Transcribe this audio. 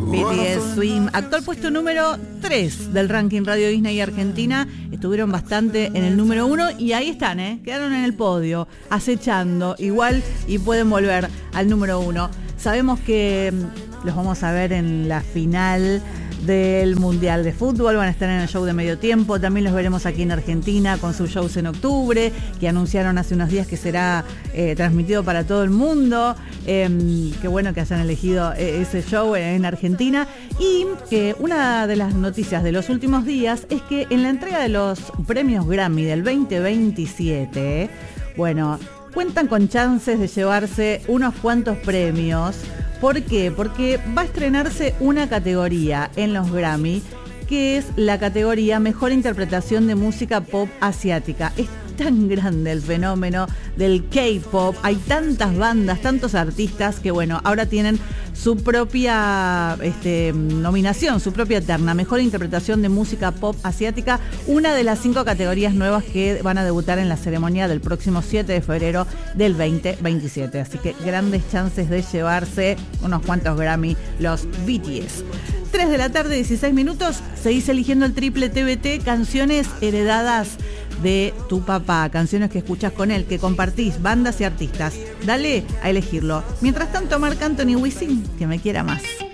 BTS Swim, actual puesto número 3 del ranking Radio Disney Argentina. Estuvieron bastante en el número 1 y ahí están, quedaron en el podio, acechando igual y pueden volver al número 1. Sabemos que los vamos a ver en la final del Mundial de Fútbol, van a estar en el show de medio tiempo, también los veremos aquí en Argentina con sus shows en octubre, que anunciaron hace unos días que será transmitido para todo el mundo. Qué bueno que hayan elegido ese show en Argentina. Y una de las noticias de los últimos días es que en la entrega de los premios Grammy del 2027, cuentan con chances de llevarse unos cuantos premios. ¿Por qué? Porque va a estrenarse una categoría en los Grammy, que es la categoría Mejor Interpretación de Música Pop Asiática. Es tan grande el fenómeno del K-pop, hay tantas bandas, tantos artistas que ahora tienen su propia nominación, su propia terna, Mejor Interpretación de Música Pop Asiática, una de las 5 categorías nuevas que van a debutar en la ceremonia del próximo 7 de febrero del 2027. Así que grandes chances de llevarse unos cuantos Grammy los BTS. 3 de la tarde, 16 minutos, seguís eligiendo el triple TBT, canciones heredadas de tu papá, canciones que escuchás con él, que compartís, bandas y artistas. Dale a elegirlo. Mientras tanto, Marc Anthony, Wisin, que me quiera más.